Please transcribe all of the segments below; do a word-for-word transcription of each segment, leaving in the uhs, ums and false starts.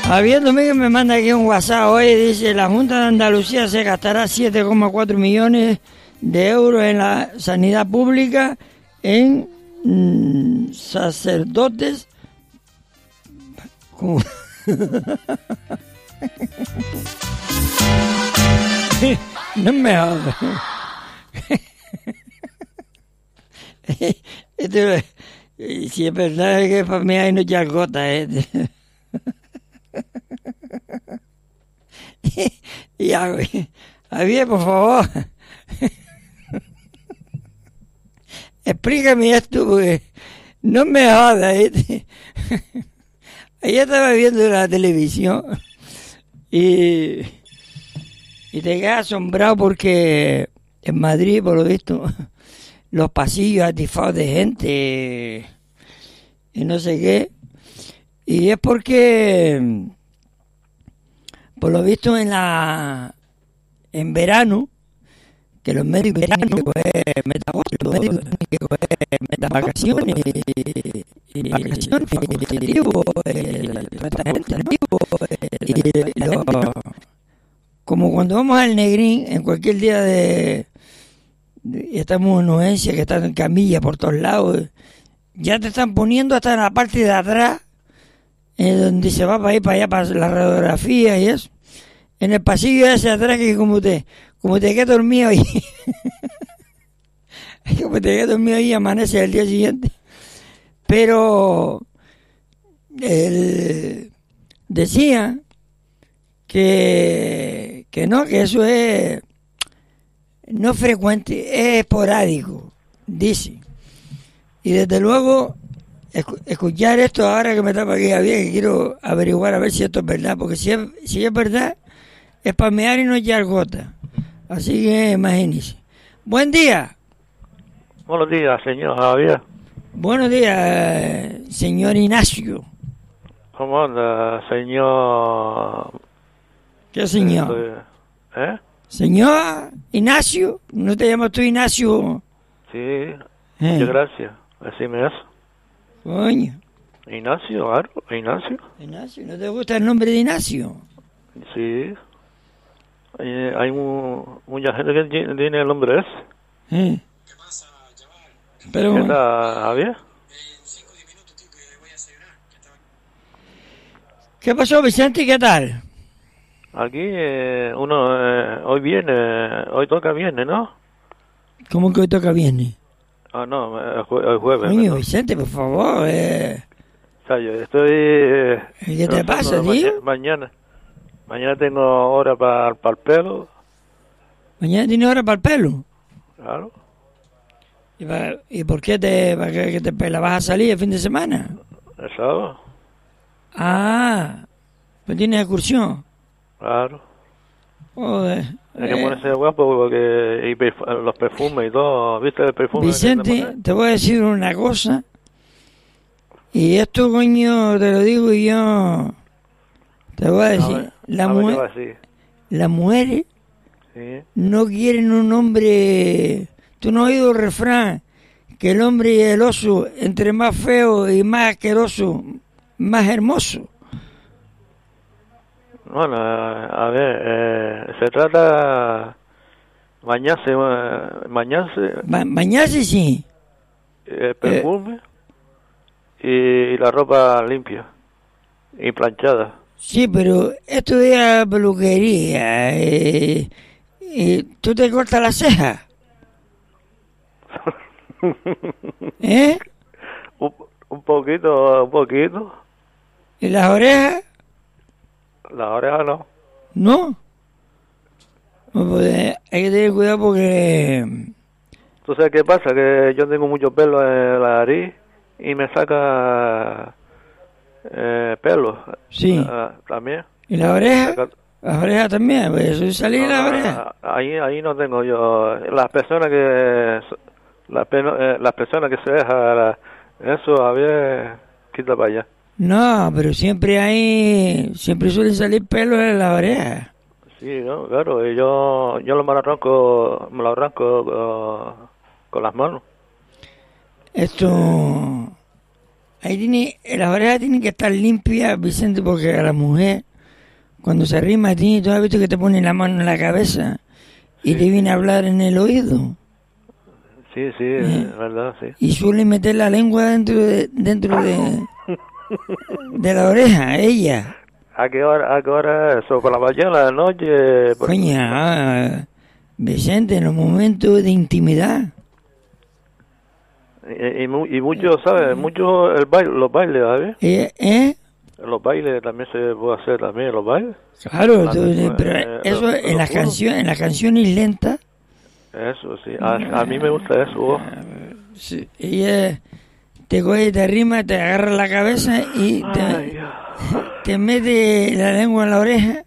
Javier Domínguez me manda aquí un WhatsApp hoy, dice, la Junta de Andalucía se gastará siete coma cuatro millones de euros en la sanidad pública, en mmm, sacerdotes. ¿Cómo? No me jodas. Esto, si es verdad que para mí hay no ya gota, ¿eh? Y Javier, por favor, explícame esto, porque no me jodas. ¿eh? Ayer estaba viendo la televisión y, y te quedas asombrado porque en Madrid, por lo visto, los pasillos atifados de gente y no sé qué. Y es porque, por lo visto, en la en verano, que los médicos tienen que coger vacaciones y vacaciones como cuando vamos al Negrín, en cualquier día de, de estamos en urgencia, que están en camilla por todos lados, ya te están poniendo hasta en la parte de atrás, en donde se va para ir para allá para la radiografía y eso, en el pasillo ese atrás, que como te como te quedas dormido ahí como te quedas dormido ahí, amanece el día siguiente. Pero él decía que que no, que eso es no frecuente, es esporádico, dice. Y desde luego escuchar esto ahora que me tapa aquí Javier, que quiero averiguar a ver si esto es verdad, porque si es, si es verdad, es palmear y no echar gota. Así que imagínese. Buen día. Buenos días, señor Javier. Buenos días, señor Ignacio. ¿Cómo anda, señor? ¿Qué señor? ¿Eh? Señor Ignacio, ¿no te llamas tú Ignacio? Sí, eh. Muchas gracias. Decime eso. Coño. Ignacio, claro, Ignacio. Ignacio, ¿no te gusta el nombre de Ignacio? Sí. Hay, hay un, mucha gente que tiene el nombre ese. ¿Eh? ¿Qué pasa, chaval? Pero, ¿Qué tal, Javier? En cinco o diez minutos, tío, que voy a desayunar. ¿Qué pasó, Vicente? ¿Qué tal? Aquí eh, uno, eh, hoy viene, hoy toca viernes, ¿no? ¿Cómo que hoy toca viernes? Ah, no, el, jue- el jueves. Coño, ¿no? Vicente, por favor. Eh. O sea, yo estoy... Eh, ¿Qué te pasa, ma- tío? Mañana. Mañana tengo hora para el pelo. Mañana tienes hora para el pelo. Claro. ¿Y, pa- ¿Y por qué te, para qué, que te pela? ¿Vas a salir el fin de semana? El sábado. Ah, pues tienes excursión. Claro. Joder. Hay que Eh, ponerse guapo porque y perf- los perfumes y todo. ¿Viste el perfume? Vicente, te voy a decir una cosa. Y esto, coño, te lo digo y yo... Te voy a decir, A ver, la a ver qué mujer, va a decir. las mujeres Sí. no quieren un hombre... ¿Tú no has oído el refrán? Que el hombre y el oso, entre más feo y más asqueroso, más hermoso. Bueno, a ver, eh, se trata bañarse, eh, bañarse, Ba- bañarse sí. el perfume y la ropa limpia y planchada. Sí, pero esto de la peluquería, eh, eh, ¿tú te cortas las cejas? ¿Eh? un, un poquito, un poquito. ¿Y las orejas? Las orejas no. ¿No? No, pues, hay que tener cuidado porque... ¿Tú sabes qué pasa? Que yo tengo mucho pelo en la nariz y me saca eh, pelo. Sí. Uh, también. ¿Y las orejas? Saca- Las orejas también, pues eso es salir No, las no, orejas. ahí, ahí no tengo yo. Las personas que las, peno- eh, las personas que se dejan la- eso, a ver, quita para allá. No, pero siempre hay, siempre suelen salir pelos en las orejas. Sí, no, claro, y yo yo lo me lo arranco, me lo arranco uh, con las manos. Esto, ahí tiene, las orejas tienen que estar limpias, Vicente, porque a la mujer, cuando se arrima a ti, tú has visto que te pone la mano en la cabeza y Sí. te viene a hablar en el oído. Sí, sí, Eh. es verdad, sí. Y suele meter la lengua dentro de, dentro de, de la oreja, ella. ¿A qué hora, a qué hora es eso? ¿Por la mañana, de la noche? Por- Coña, ah, Vicente, en los momentos de intimidad. Y, y, mu- y mucho, ¿sabes? Mucho el baile, los bailes, ¿sabes? ¿Eh? ¿Eh? Los bailes también se puede hacer también, los bailes. Claro, Ah, tú- pues, pero eh, eso lo- en lo las juro. canciones, en las canciones lentas, Eso, sí. A, a mí me gusta eso. oh. sí, ella te coge, te arrima, te agarra la cabeza y Ay, te, Dios. te mete la lengua en la oreja.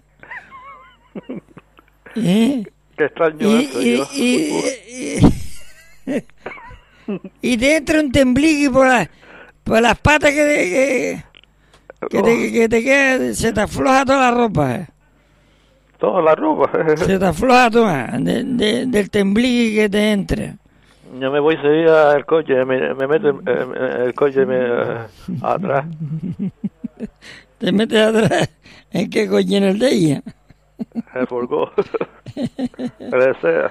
¿Eh? Qué extraño Y, eso, y, yo. y, y- y te entra un temblique por, la- por las patas que te, que, que te, que te queda, se te afloja toda la ropa. eh. Toda la ropa. Se te afloja toda de, de- del temblique que te entra. Yo me voy enseguida al coche, me, me meto el, el- el coche me, eh, atrás. Te metes atrás. ¿En qué coche? En el de ella. El furgón. El sea.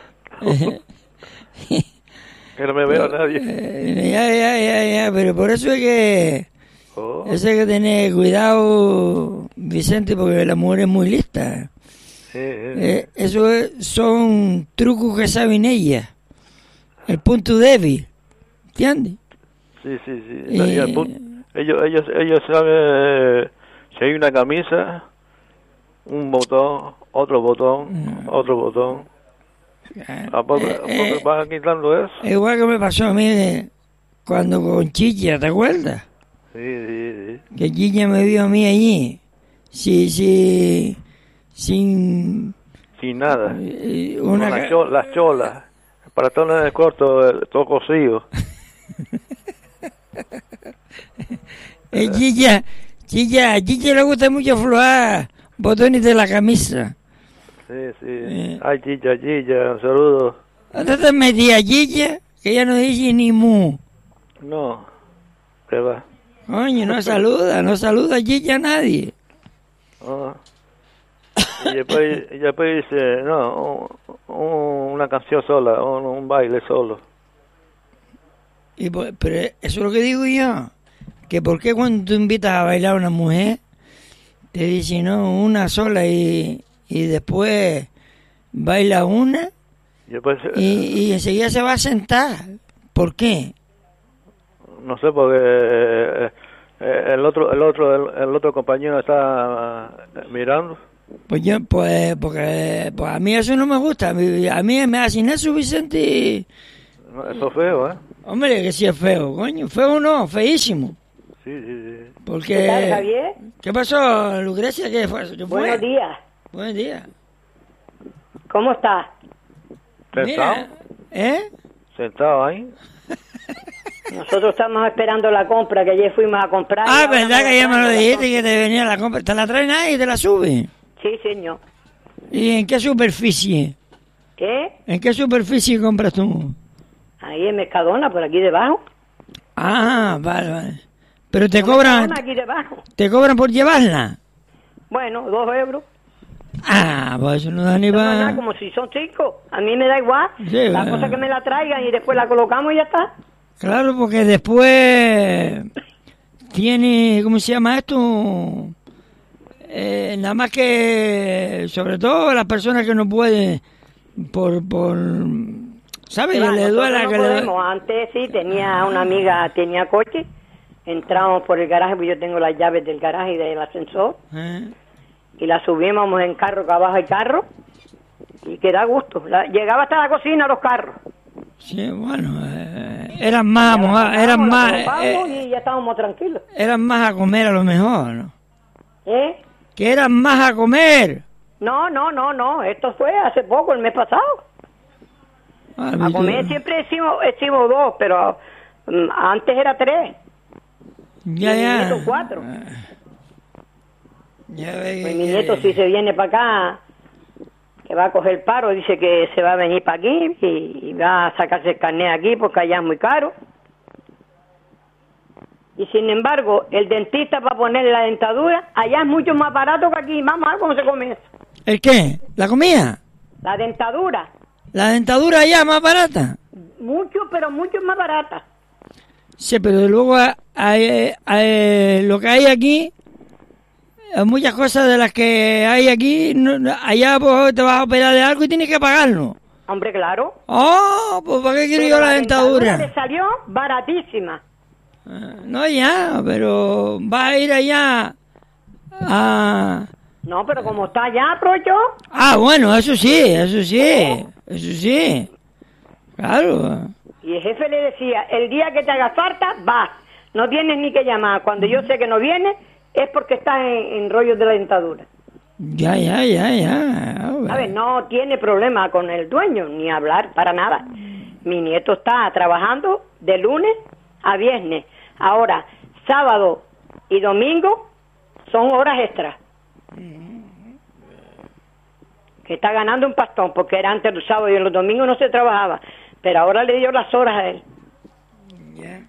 Que no me vea nadie. Eh, ya, ya, ya, ya, pero por eso es que Oh, eso hay que tener cuidado, Vicente, porque la mujer es muy lista. sí, sí. Eh, eso es- son trucos que saben ella. El punto débil. ¿Entiendes? Sí, sí, sí. Eh, Y al punto- ellos, ellos, ellos saben eh, si hay una camisa, un botón, otro botón, otro botón. ¿A poco, Eh, a poco eh, van quitando eso? Igual que me pasó a mí eh, cuando con Chicha, ¿te acuerdas? Sí, sí, sí. Que Chicha me vio a mí allí. Sí, sí. Sin Sin nada. eh, Con una. las, ca- cho- las cholas, para todo el corto, eh, todo cosido. Eh, Chicha, Chicha, a Chicha le gusta mucho aflojar botones de la camisa. Sí, sí. Eh. Ay, chicha, chicha, un saludo. ¿Dónde te metías, Chicha? Que ya no dice ni mu. No, ¿qué va? Coño, no saluda, no saluda Chicha a nadie. Ah. Y después, y después dice, no, un- un- una canción sola, un, un baile solo. Y pues, pero eso es lo que digo yo. Que por qué cuando tú invitas a bailar a una mujer, te dice, no, una sola y, y después baila una Y después, y, y enseguida se va a sentar. ¿Por qué? no sé, porque eh, eh, el otro el otro el, el otro compañero está eh, mirando. Pues yo, pues, porque pues a mí eso no me gusta. A mí, a mí me hacen eso, Vicente. y- No, eso es feo, ¿eh? Hombre, que sí es feo, coño. Feo no, feísimo. Sí, sí, sí. Porque... ¿Qué tal, Javier? ¿Qué pasó, Lucrecia? ¿Qué fue? ¿Qué fue? Buenos días. Buenos días. ¿Cómo estás? ¿Sentado? Mira, ¿eh? ¿Sentado ahí? Nosotros estamos esperando la compra, que ayer fuimos a comprar. y Ah, ahora verdad la que ya me lo traen, dijiste la que te venía la compra. ¿Te la traen ahí y te la suben? Sí, señor. ¿Y en qué superficie? ¿Qué? ¿En qué superficie compras tú? Ahí en Mercadona, por aquí debajo. Ah, vale, vale. Pero te En cobran, Mercadona, aquí debajo. te cobran por llevarla. Bueno, dos euros. Ah, pues eso no da ni No, para... nada, como si son cinco. A mí me da igual. Sí, la bueno. cosa que me la traigan y después la colocamos y ya está. Claro, porque después tiene, ¿cómo se llama esto? Eh, nada más que, sobre todo las personas que no pueden, por, por ¿sabes? Que Claro, le nosotros duela, no que le podemos. Antes sí, tenía una amiga, tenía coche. Entramos por el garaje, pues yo tengo las llaves del garaje y del ascensor. ¿Eh? Y la subíamos en carro, que abajo hay carro. Y que da gusto. La- llegaba hasta la cocina los carros. Sí, bueno, eh, eran más, moja- La eran sacamos, la más, colocamos eh, y ya estábamos tranquilos. eran más a comer a lo mejor, ¿no? ¿Eh? Que eran más a comer. No, no, no, no. Esto fue hace poco, el mes pasado. Ah, A viste. comer siempre hicimos, hicimos dos, pero mm, antes era tres. Ya, mi ya. nieto cuatro. Ya ve Pues que- mi nieto si se viene para acá, que va a coger paro, dice que se va a venir para aquí y, y va a sacarse el carnet aquí porque allá es muy caro. Y sin embargo, el dentista para ponerle la dentadura, allá es mucho más barato que aquí. Vamos a ver cómo se come eso. ¿El qué? ¿La comida? La dentadura. ¿La dentadura allá es más barata? Mucho, pero mucho más barata. Sí, pero luego hay, hay- hay- lo que hay aquí, hay muchas cosas de las que hay aquí, no- no- allá pues, te vas a operar de algo y tienes que pagarlo. Hombre, claro. Oh, pues ¿para qué quiero Pero yo la dentadura? le salió baratísima. Ah, no, ya, pero va a ir allá a... No, pero como está allá, aprovechó. Ah, bueno, eso sí, eso sí, eso sí. Claro. Y el jefe le decía, el día que te haga falta, vas. No tienes ni que llamar. Cuando yo sé que no viene, es porque estás en, en rollos de la dentadura. Ya, ya, ya, ya. A ver, no tiene problema con el dueño, ni hablar, para nada. Mi nieto está trabajando de lunes a viernes. Ahora, sábado y domingo son horas extras. Que está ganando un pastón, porque era antes los sábados y los domingos no se trabajaba. Pero ahora le dio las horas a él. Ya.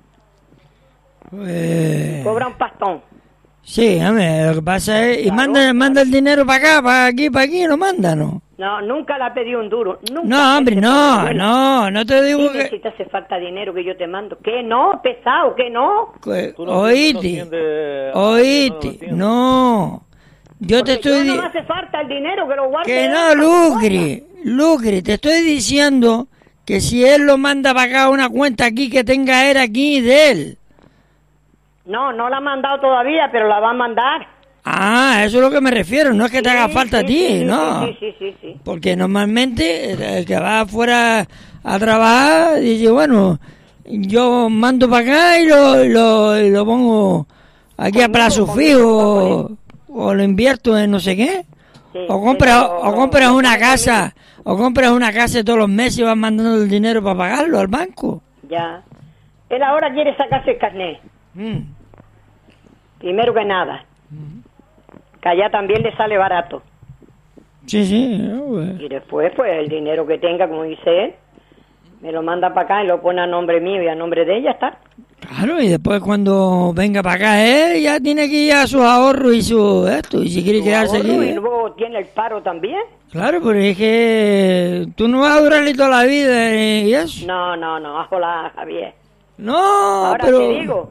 Pues... Cobra un pastón. Sí, hombre, lo que pasa es... Y Claro. manda, manda el dinero para acá, para aquí, para aquí, lo manda, ¿no? No, nunca le ha pedido un duro. Nunca. No, hombre, no, Bueno, no, no te digo dime si que... te hace falta dinero que yo te mando. ¿Qué no? Pesado, ¿qué no? que- Tú no- tú no Oíste, entiendes- oíste, no lo entiendes. no. Yo te Porque estoy... yo di- no me hace falta el dinero, que lo guarde. Que él no, para su Lucri, Lucri, te estoy diciendo que si él lo manda para acá a una cuenta aquí que tenga él aquí de él. cosa. No, no la ha mandado todavía, pero la va a mandar. Ah, eso es lo que me refiero, no es que te Sí, haga falta sí, a ti, sí, sí, ¿no? Sí, sí, sí, sí. Porque normalmente el que va afuera a trabajar dice, bueno, yo mando para acá y lo, lo, y lo pongo aquí a Conmigo, plazo conmigo, fijo o lo invierto en no sé qué. Sí, O compras, pero o lo- compras lo una pone casa, o compras una casa todos los meses y vas mandando el dinero para pagarlo al banco. Ya. Él ahora quiere sacarse el carnet. Mm. Primero que nada. Que allá también le sale barato. Sí, sí. no, pues. Y después, pues, el dinero que tenga, como dice él, me lo manda para acá y lo pone a nombre mío y a nombre de ella, está. Claro, y después cuando venga para acá él ya tiene que ir a sus ahorros y su esto, y si quiere quedarse Ahorro, aquí. y luego tiene el paro también. Claro, pero es que tú no vas a durarle toda la vida eh, y eso. No, no, no, hola, Javier. No, Ahora pero... te digo,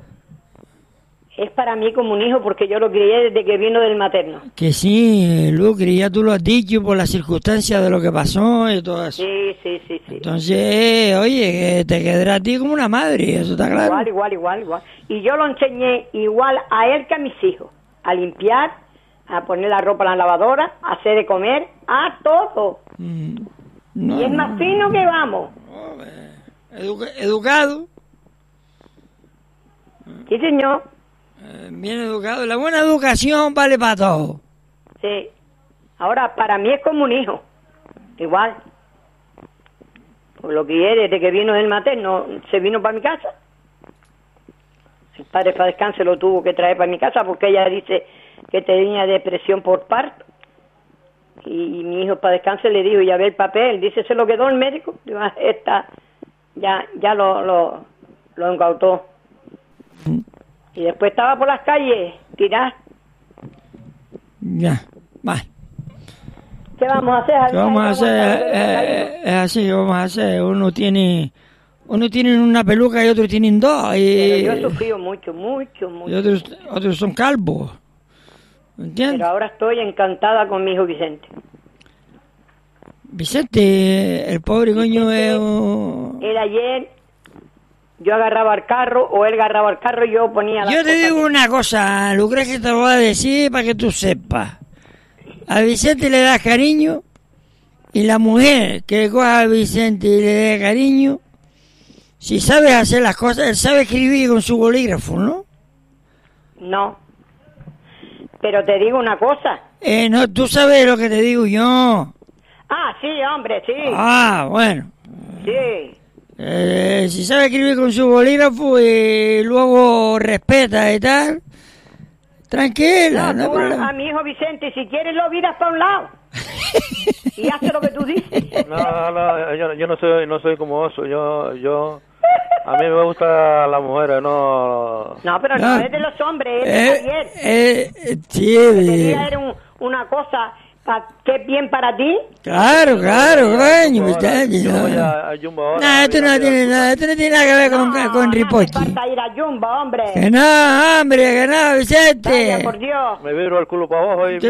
es para mí como un hijo porque yo lo crié desde que vino del materno. Que sí, Lucri, ya tú lo has dicho por las circunstancias de lo que pasó y todo eso. Sí, sí, sí, sí. Entonces, oye, que te quedará a ti como una madre, eso está claro. Igual, igual, igual, igual. Y yo lo enseñé igual a él que a mis hijos. A limpiar, a poner la ropa en la lavadora, a hacer de comer, a todo. Mm, no, Y es más fino que vamos. educa- educado, Sí, señor. eh, bien educado. La buena educación vale para todo. Sí. Ahora, para mí es como un hijo. Igual. Por lo que es, desde que vino del materno, se vino para mi casa. El padre para descanse lo tuvo que traer para mi casa porque ella dice que tenía depresión por parto. Y, y mi hijo para descanse le dijo, ya ve el papel, dice, ¿se lo quedó el médico? Digo, "Ah, esta, ya, ya lo, lo, lo incautó. Y después estaba por las calles, tirada. Ya, vale. ¿Qué vamos a hacer? ¿Qué Javier? vamos a Hay que hacer? aguantar el Eh, caído. eh, es así, ¿qué vamos a hacer? Uno tiene, uno tiene una peluca y otro tienen dos. Y, Pero yo he sufrido mucho, mucho, y mucho. otros, otros son calvos. ¿Entiendes? Pero ahora estoy encantada con mi hijo Vicente. Vicente, el pobre coño es un... Él ayer, yo agarraba el carro, o él agarraba el carro y yo ponía la Yo te digo una cosa, Lucrecia, te lo voy a decir para que tú sepas. A Vicente le das cariño y la mujer que coja a Vicente y le dé cariño, si sabe hacer las cosas, él sabe escribir con su bolígrafo, ¿no? No. Pero te digo una cosa. Eh, no, tú sabes lo que te digo yo. Ah, sí, hombre, sí. Ah, bueno. Sí. Eh, si sabe escribir con su bolígrafo y luego respeta y tal, tranquila, no, No, hay tú problema. a, a mi hijo Vicente, si quieres lo viras para un lado. Y hace lo que tú dices. No, no, yo, yo no soy, no soy como eso. Yo, yo, A mí me gustan las mujeres, no... No, pero no, No. es de los hombres, es de Eh, Javier. eh, eh, sí, Quería eh, era un- una cosa pa- que es bien para ti. claro, claro, coño, Ahora, muchacho. yo No, voy a, a Jumbo ahora. no, esto mira, no mira, tiene nada, esto no tiene nada que ver con, No, con no hace Ripochi. falta ir a Jumbo, hombre. Que no, hombre, que no, Vicente. Vaya, por Dios. Me viro el culo para abajo y... Yo-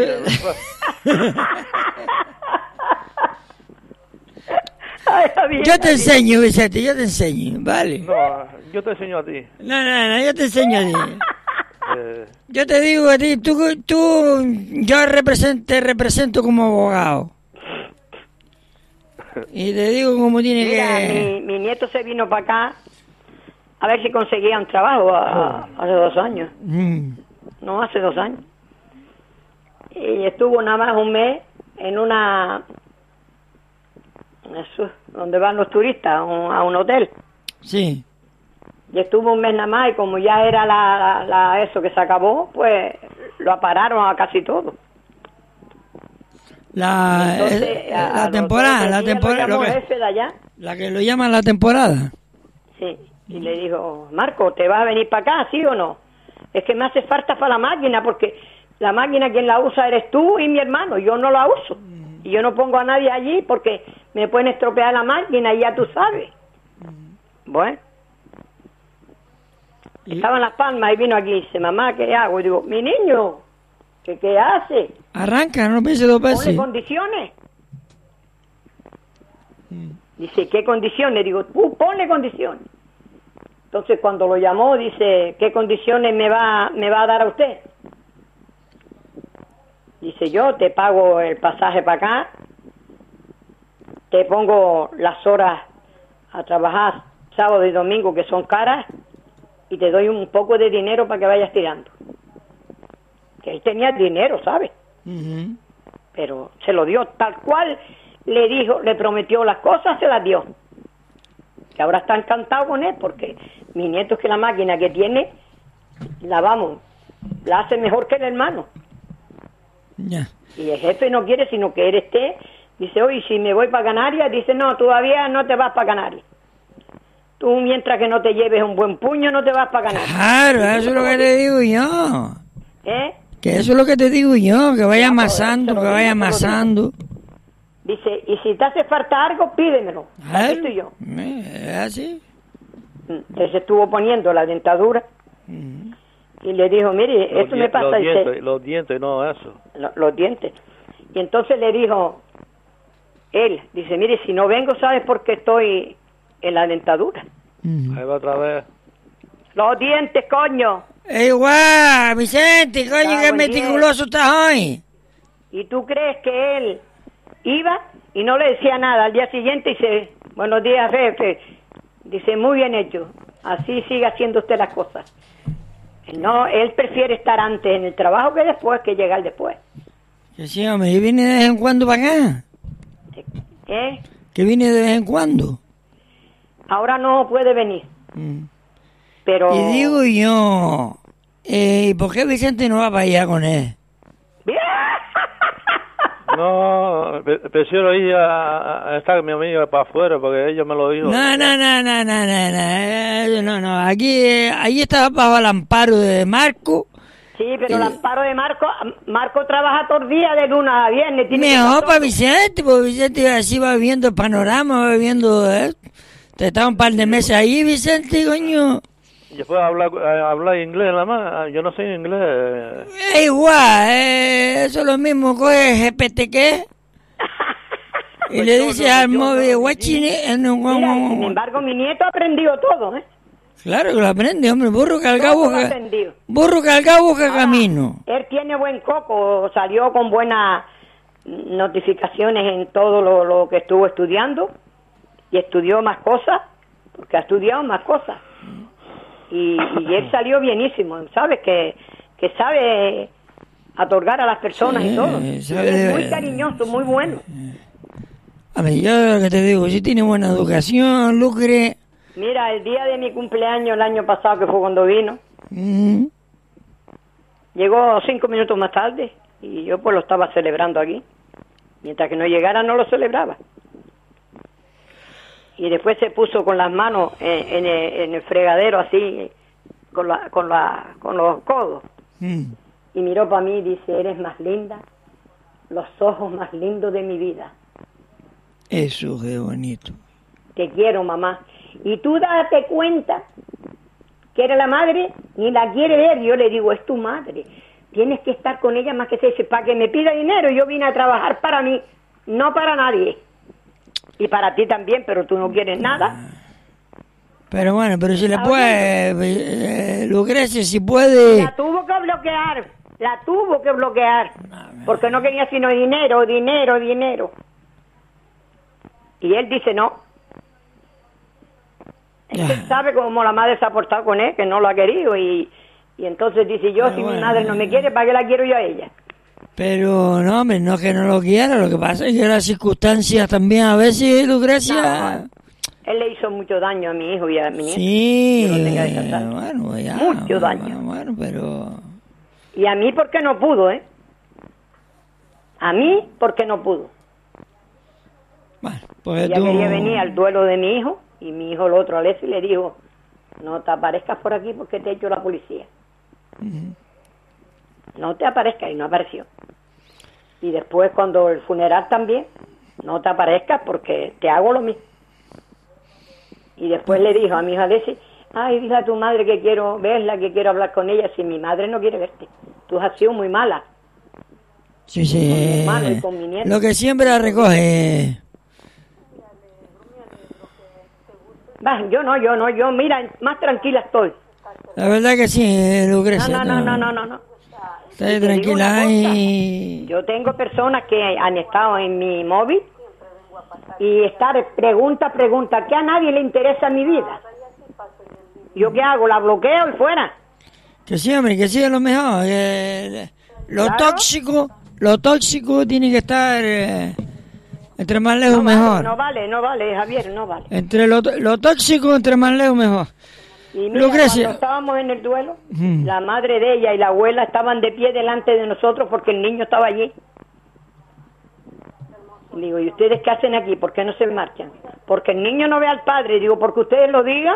Ay, Javier, Yo te Javier. enseño, Vicente, yo te enseño, vale. No, yo te enseño a ti. No, no, no, yo te enseño a ti. Eh, Yo te digo a ti, tú, tú yo represent- te represento como abogado. Y te digo cómo tiene Mira, que... mi, mi nieto se vino para acá a ver si conseguía un trabajo a- hace dos años. Mm, No, hace dos años. Y estuvo nada más un mes en una... Eso, donde van los turistas, a un, a un hotel. sí. Y estuvo un mes nada más y como ya era la, la, la- eso que se acabó, pues lo apararon a casi todo. La, Entonces, eh, a- a la los temporada, dos la días lo temporada, llamó lo el que, jefe de allá. la que lo llaman la temporada. Sí, y le dijo, Marco, ¿te vas a venir para acá, sí o no? Es que me hace falta para la máquina, porque la máquina quien la usa eres tú y mi hermano, yo no la uso. Y yo no pongo a nadie allí porque me pueden estropear la máquina y ya tú sabes. Bueno, Y- estaba en Las Palmas y vino aquí y dice, mamá, ¿qué hago? Y digo, mi niño, ¿qué, qué hace? Arranca, no piense dos Ponle veces. condiciones. Dice, ¿qué condiciones? Digo, tú ponle condiciones. Entonces cuando lo llamó, dice, ¿qué condiciones me va, me va a dar a usted? Dice, yo te pago el pasaje para acá, te pongo las horas a trabajar sábado y domingo que son caras y te doy un poco de dinero para que vayas tirando. Que él tenía dinero, ¿sabes? Ujú. Pero se lo dio tal cual le dijo, le prometió las cosas, se las dio. Que ahora está encantado con él porque mi nieto es que la máquina que tiene, la vamos, la hace mejor que el hermano. Ya. Y el jefe no quiere sino que él esté, dice, oye, si me voy para Canarias, dice, no, todavía no te vas para Canarias. Tú mientras que no te lleves un buen puño, no te vas para Canarias. Claro, eso es lo que te digo yo. ¿Eh? Que eso es lo que te digo yo, que vaya Ya, pues, amasando, se lo que digo, vaya se lo digo. amasando. Dice, y si te hace falta algo, pídemelo. Aquí Claro, estoy yo. eh, es así. Él se estuvo poniendo la dentadura Ujú. y le dijo, mire, los esto me di- pasa, Los dice, dientes, los dientes, no, eso. lo- los dientes. Y entonces le dijo, él, dice, mire, si no vengo, ¿sabes por qué estoy en la dentadura? Ujú. Ahí va otra vez. Los dientes, coño. Eh, igual, Vicente, coño, Ah, qué buen meticuloso estás hoy. ¿Y tú crees que él iba y no le decía nada? Al día siguiente dice, buenos días, jefe. Dice, muy bien hecho. Así sigue haciendo usted las cosas. No, él prefiere estar antes en el trabajo que después, que llegar después. Que sí, hombre, y viene de vez en cuando para acá. ¿Eh? Que viene de vez en cuando. Ahora no puede venir, Mm. pero... Y digo yo, eh, ¿por qué Vicente no va para allá con él? No, pre- prefiero ir a, a estar con mi amiga para afuera porque ella me lo dijo. No, no, no, no, no, no, no, eh, no, no, aquí, eh, ahí está bajo el amparo de Marco. Sí, pero el amparo de Marco, Marco trabaja todo el día de lunes a viernes. tiene que Mejor estar para todo. Vicente, porque Vicente así va viendo el panorama, va viendo, eh. Te está un par de meses ahí, Vicente, coño. Y después hablar, eh, hablar inglés nada más. Yo no sé inglés. Es igual, eh, eso es lo mismo, coge G P T que y le dice al móvil, guachine, eh, no, Mira, y sin no, no. embargo, mi nieto ha aprendido todo, ¿eh? Claro que lo aprende, hombre, burro cargado Todo lo ha busca, aprendido. burro cargado busca Ahora, camino. Él tiene buen coco, salió con buenas notificaciones en todo lo, lo que estuvo estudiando y estudió más cosas, porque ha estudiado más cosas. Y, y él salió bienísimo, ¿sabes? Que, que sabe otorgar a las personas Sí, y todo. Y sabe es de- muy cariñoso, muy bueno. A ver, yo lo que te digo, si tiene buena educación, lucre, Mira, el día de mi cumpleaños el año pasado, que fue cuando vino, mm, llegó cinco minutos más tarde y yo pues lo estaba celebrando aquí. Mientras que no llegara no lo celebraba. y después se puso con las manos en, en, el, en el fregadero así, con, la, con, la, con los codos. Mm. Y miró para mí y dice, eres más linda, los ojos más lindos de mi vida. Eso, qué bonito. Te quiero, mamá. Y tú date cuenta que eres la madre, ni la quiere ver. Yo le digo, es tu madre. Tienes que estar con ella más que se dice, para que me pida dinero. Yo vine a trabajar para mí, no para nadie. Y para ti también, pero tú no quieres nada. Pero bueno, pero si le puede, eh, Lucrecia, si puede... La tuvo que bloquear, la tuvo que bloquear, porque no quería sino dinero, dinero, dinero. Y él dice no. Él sabe cómo la madre se ha portado con él, que no lo ha querido, y, y entonces dice yo, pero si bueno, mi madre no me quiere, ¿para qué la quiero yo a ella? Pero no, hombre, no es que no lo quiera, lo que pasa es que las circunstancias también a veces, Lucrecia... No, él le hizo mucho daño a mi hijo y a mi nieto. Sí, eh, bueno, ya. Mucho daño. Bueno, pero... Y a mí porque no pudo, ¿eh? A mí porque no pudo. Bueno, pues ella tú... quería venir al duelo de mi hijo y mi hijo el otro, Alessio, le dijo, no te aparezcas por aquí porque te echo la policía. Uh-huh. No te aparezcas, y no apareció. Y después cuando el funeral también, no te aparezcas porque te hago lo mismo. Y después le dijo a mi hija Alessio, ay, dile a tu madre que quiero verla, que quiero hablar con ella, si mi madre no quiere verte. Tú has sido muy mala. Sí, sí. Con mi hermano y con mi nieto. Lo que siempre la recoge. Va, yo no, yo no, yo, mira, más tranquila estoy. La verdad que sí, Lucrecia. No, no, no, no, no, no. Está tranquila y... Yo tengo personas que han estado en mi móvil y estar pregunta, pregunta, que a nadie le interesa mi vida. ¿Yo qué hago? ¿La bloqueo y fuera? Que sí, hombre, que sí es lo mejor. Eh, lo claro. tóxico, lo tóxico tiene que estar... Eh, entre más lejos no mejor. Vale, no vale, no vale, Javier, no vale. Entre lo, lo tóxico, entre más lejos mejor. Y mira, Lucrecia. cuando estábamos en el duelo, uh-huh. la madre de ella y la abuela estaban de pie delante de nosotros porque el niño estaba allí. Digo, ¿y ustedes qué hacen aquí? ¿Por qué no se marchan? Porque el niño no ve al padre. Digo, porque ustedes lo digan.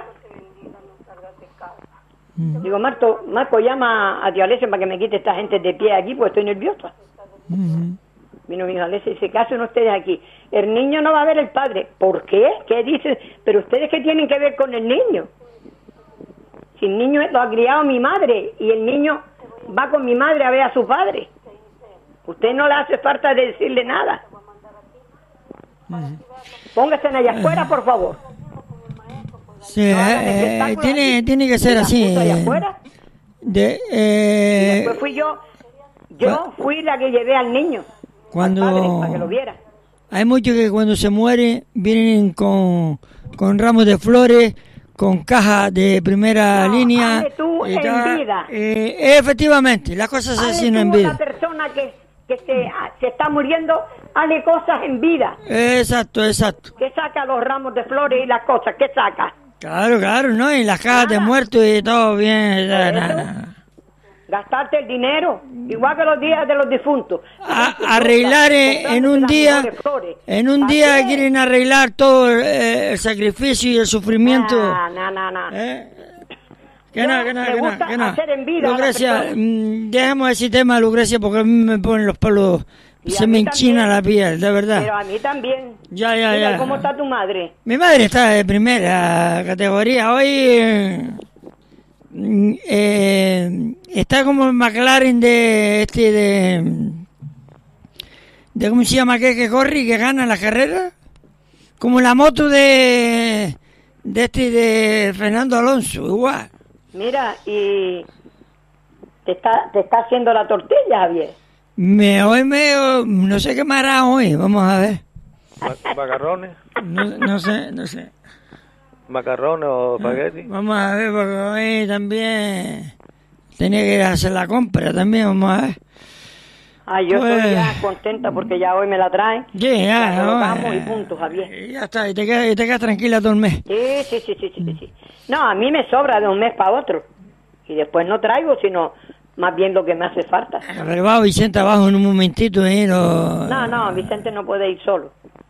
Uh-huh. Digo, Marco, Marco, llama a tía Alessio para que me quite esta gente de pie aquí, porque estoy nerviosa. Uh-huh. Vino mi hija Alessio y dice, ¿qué hacen ustedes aquí? El niño no va a ver el padre. ¿Por qué? ¿Qué dicen? Pero ustedes, ¿qué tienen que ver con el niño? Si el niño lo ha criado mi madre y el niño va con mi madre a ver a su padre. Usted no le hace falta de decirle nada. Uh-huh. Póngase allá afuera, por favor. Sí, no, eh, eh, tiene, tiene que ser así. Allá afuera. De, eh, y después fui yo, yo fui la que llevé al niño. Cuando al padre, para que lo viera. Hay muchos que cuando se muere vienen con, con ramos de flores, con cajas de primera no, línea. Hazle tú en está, vida. Eh, efectivamente, las cosas se hacen en vida. Una persona que, que se, se está muriendo, hazle cosas en vida. Exacto, exacto. ¿Qué saca los ramos de flores y las cosas? ¿Qué saca? Claro, claro, ¿no? Y las cajas nada. de muertos y todo bien. Nada, nada. Gastarte el dinero, igual que los días de los difuntos. A, arreglar en, en un día, en un día qué? quieren arreglar todo eh, el sacrificio y el sufrimiento. No, no, no, no. ¿Eh? Que no, que no, que no, que no. Lucrecia, dejemos ese tema, Lucrecia, porque a mí me ponen los pelos, se me enchina la piel, de verdad. Pero a mí también. Ya, ya, Mira, ya. ¿cómo está tu madre? Mi madre está de primera categoría. Hoy... Eh, Eh, está como el McLaren de este de de cómo se llama aquel que corre y que gana la carrera, como la moto de de este de Fernando Alonso, igual. Mira, y te está te está haciendo la tortilla, Javier. Me hoy me no sé qué me hará hoy, vamos a ver. Macarrones. No, no sé, no sé. Macarrones o espagueti. Vamos a ver, porque hoy también tenía que ir a hacer la compra también, vamos a ver. Ah, yo pues, estoy ya contenta porque ya hoy me la traen. Sí, ya, ya no, vamos y punto, Javier. Ya está, y te quedas, y te quedas tranquila todo el mes. Sí, sí, sí, sí, sí, sí. No, a mí me sobra de un mes para otro. Y después no traigo, sino más bien lo que me hace falta. Pero va Vicente abajo en un momentito, ¿eh? Lo... No, no, Vicente no puede ir solo.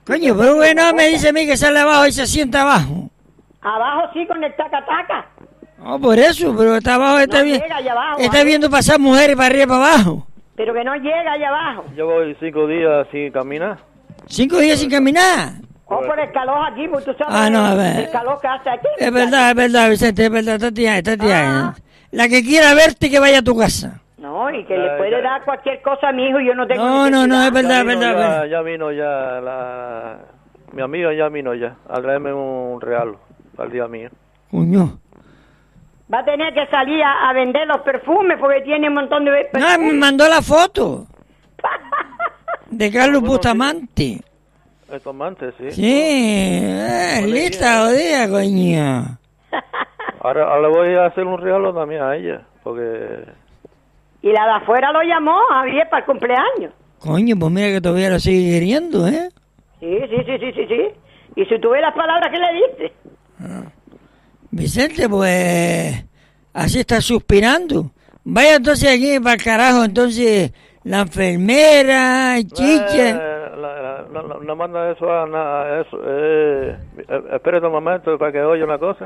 Coño, pero bueno, me dice a mí que sale abajo y se sienta abajo. Abajo sí con el taca-taca. No, por eso, pero está abajo, está, No bien, llega allá abajo, está ¿vale? viendo pasar mujeres para arriba y para abajo. Pero que no llega allá abajo. Yo voy cinco días sin caminar. Cinco días sin caminar. O por el calor aquí, porque tú sabes Ah, no, a ver. el calor que hace aquí. Es verdad, es verdad, Vicente, es verdad, está tía, está tía. Ah. La que quiera verte que vaya a tu casa. No, y que Ya, le puede ya. dar cualquier cosa a mi hijo y yo no tengo No, no, no, necesidad. es verdad, Ya es vino verdad, es ya, verdad. ya vino ya la... Mi amiga ya vino ya a traerme un regalo para el día mío. Coño. Va a tener que salir a, a vender los perfumes porque tiene un montón de No, me perfumes. mandó la foto de Carlos Bustamante. El tomate, sí. Sí, eh, lista, jodida, coño. Ahora, ahora le voy a hacer un regalo también a ella, porque... Y la de afuera lo llamó a Javier para el cumpleaños. Coño, pues mira que todavía lo sigue queriendo, ¿eh? Sí, sí, sí, sí, sí, sí. Y si tú ves las palabras que le diste. Vicente, pues así está suspirando. Vaya entonces aquí para el carajo, entonces la enfermera, Chicha. Eh, la- la- no, no- no manda eso a nada, eso. Eh, eh, espérate un momento para que oye una cosa.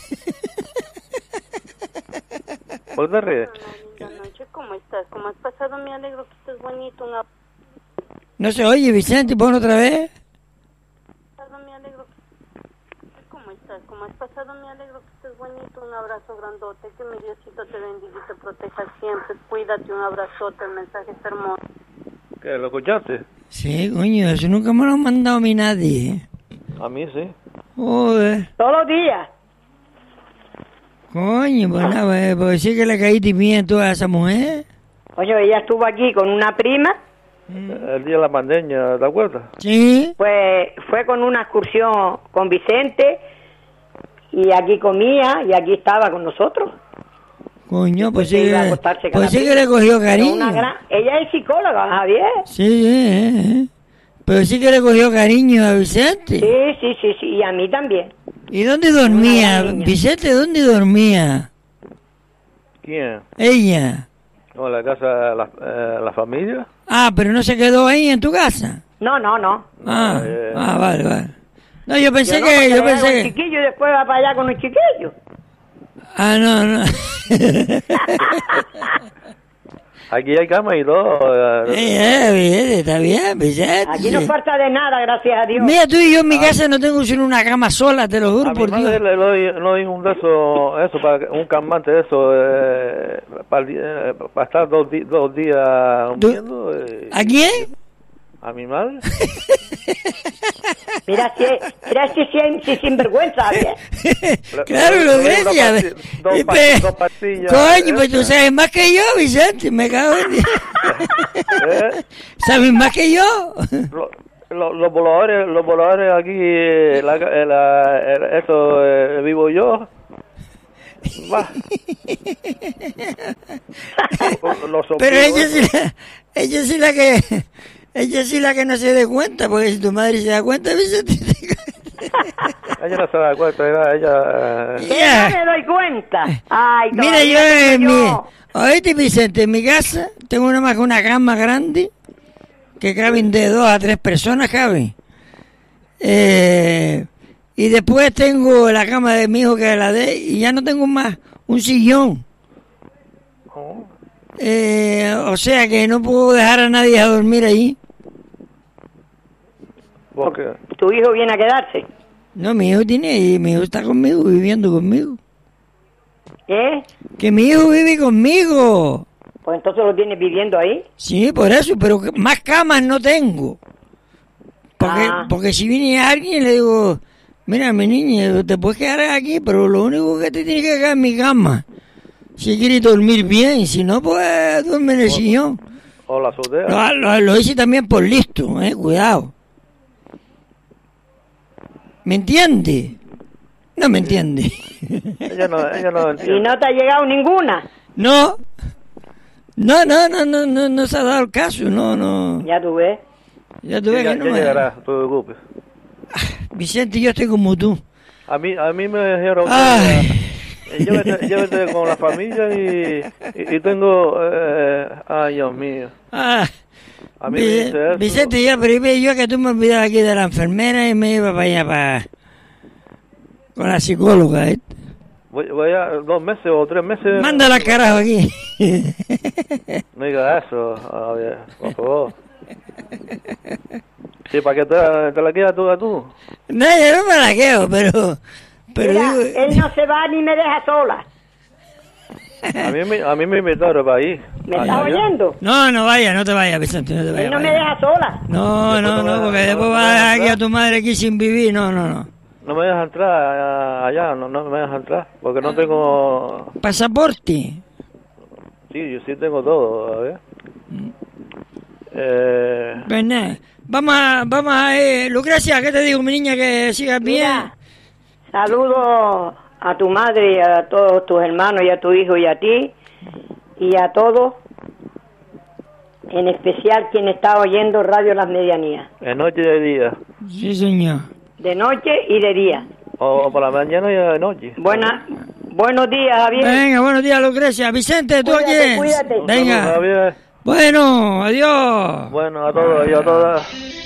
¿Por qué te ríes? Linda noche, ¿cómo estás? ¿Cómo has pasado? Me alegro que estés bonito. Un No se oye, Vicente, pon otra vez. abrazo, me alegro. que- ¿Cómo estás? ¿Cómo has pasado? Me alegro que estés bonito. Un abrazo grandote. Que mi Diosito te bendiga y te proteja siempre. Cuídate, un abrazote. El mensaje es hermoso. ¿Qué, lo escuchaste? Sí, coño, eso nunca me lo ha mandado a mí nadie. A mí sí. Joder. Todos los días. Coño, pues nada, pues, pues sí que le caíste bien tú a esa mujer. Oye, ella estuvo aquí con una prima, El día de la pandemia, ¿te acuerdas? Sí. pues fue con una excursión con Vicente y aquí comía y aquí estaba con nosotros. Coño, pues Se sí, iba a que- acostarse con pues la sí que prima. le cogió Pero cariño. una gran- Ella es psicóloga, Javier. Sí, sí, eh, eh. Pero sí que le cogió cariño a Vicente. Sí, sí, sí, sí, y a mí también. ¿Y dónde dormía? Una gran niña. Vicente, ¿dónde dormía? ¿Quién? Ella. No, en la casa de la, eh, la familia. Ah, pero no se quedó ahí en tu casa. No, no, no. Ah, eh. ah vale, vale. No, yo pensé no, que, porque yo era pensé un que. chiquillo y después va para allá con un chiquillo. Ah, no, no. Aquí hay cama y todo. Eh, eh, eh, Vicente, está bien, Vicente. Aquí no falta de nada, gracias a Dios. Mira, tú y yo en mi casa no tengo sino una cama sola, te lo juro A mi por madre Dios. le doy, le doy un de eso, eso para un calmante de eso, eh, para, el di- eh, para estar dos, di- dos días durmiendo. eh, ¿A quién? a mi madre. Mira, si, mira si, si, si sinvergüenza, Javier. Claro, Le- lo le doy una Grecia. pasti- dos Y pa- pe- dos pastillas, Coño, pues eh, tú sabes más que yo, Vicente, me cago en Dios. eh, ¿Sabes más que yo? lo- lo- los voladores, los voladores aquí, eh, la, eh, la- eh, eso eh, vivo yo. Va. Los Pero soplidos, ella eso. sí, la, ella sí la que, ella sí la que no se dé cuenta, porque si tu madre se da cuenta, Vicente. Ella no se da cuenta, ella... ella eh, Que Ya. no me doy cuenta. Ay, Mira, todavía yo en tengo mi, yo. oíste, Vicente, en mi casa tengo una más que una cama grande que caben de dos a tres personas, caben. Eh, y después tengo la cama de mi hijo que es la de, y ya no tengo más, un sillón. oh, Eh, o sea que no puedo dejar a nadie a dormir ahí. ¿por qué? Tu hijo viene a quedarse. No, mi hijo tiene, mi hijo está conmigo, viviendo conmigo. ¿Eh? Que mi hijo vive conmigo. Pues entonces lo tienes viviendo ahí. Sí, por eso, pero que más camas no tengo. Porque, Ah. porque si viene alguien le digo, mira mi niña, te puedes quedar aquí, pero lo único que te tienes que quedar en mi cama. Si quieres dormir bien, si no, pues duerme en el sillón. O la azotea. Lo, lo, lo hice también por listo, eh, cuidado. ¿Me entiende? No me entiende. Ella no, ella no Y entiende. no te ha llegado ninguna. No. No, no, no, no, no, no se ha dado el caso, no, no. Ya tú ves. Ya tuve Ya, que no ya me... llegará, no te preocupes. Vicente, yo estoy como tú. A mí, a mí me dijeron Ay. que eh, llévate, llévate con la familia y, y, y tengo... Eh, ay, Dios mío. Ah, A mí me dice eso. Vicente, yo, pero yo que tú me olvidabas aquí de la enfermera y me iba para allá para... con la psicóloga, ¿eh? Voy, voy a dos meses o tres meses. Mándala al carajo aquí. No diga eso, a ver, por favor. Sí, ¿para qué te, te la quedas tú a tú? No, yo no me la quedo, pero... pero Mira, digo- él no se va ni me deja sola. A mí, me- a mí me invitaron para ir. ¿Me Ah, estás ya, ya. oyendo? No, no vaya, no te vayas, Vicente, no te vayas. Él no me vaya. deja sola. No, Después no, no me no, deja- porque no- después no vas me a deja dejar aquí a entrar. tu madre aquí sin vivir. No, no, no. No me dejas entrar ah, allá, no, no me dejas entrar, porque no tengo... Pasaporte. Sí, yo sí tengo todo, a ver. Eh, Pues nada, vamos a, vamos a, eh, Lucrecia, ¿qué te digo, mi niña? Que sigas bien. Mira, saludo a tu madre y a todos tus hermanos y a tu hijo y a ti y a todos, en especial quien está oyendo Radio Las Medianías, de noche y de día, Sí, señor. de noche y de día. o, o por la mañana y de noche. Buena, buenos días, Javier. Venga, buenos días, Lucrecia. Vicente, ¿tú Cuídate, aquí? cuídate. Saludos, Venga. Javier. Bueno, adiós. Bueno, a todos y a todas.